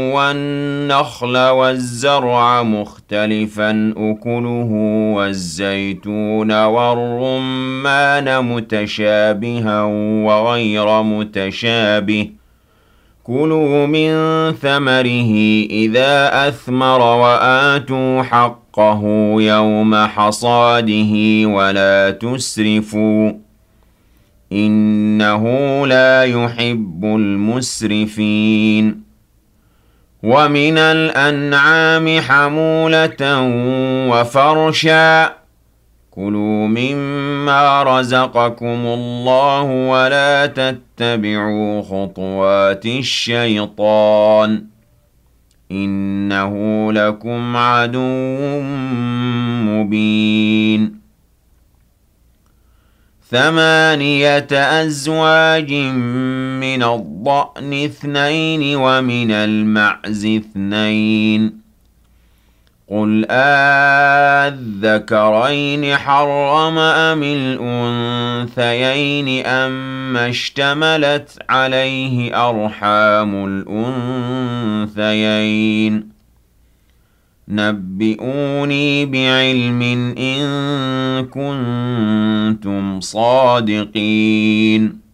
والنخل والزرع مختلفا أكله والزيتون والرمان متشابها وغير متشابه كلوا من ثمره إذا أثمر وآتوا حقه يوم حصاده ولا تسرفوا إنه لا يحب المسرفين ومن الأنعام حمولة وفرشا كلوا مما رزقكم الله ولا تتبعوا خطوات الشيطان إنه لكم عدو مبين 8 أزواج من الضأن 2 ومن المعز 2 قل أذكرين حرم أم الأنثيين أما اشتملت عليه أرحام الأنثيين نبئوني بعلم إن كنتم صادقين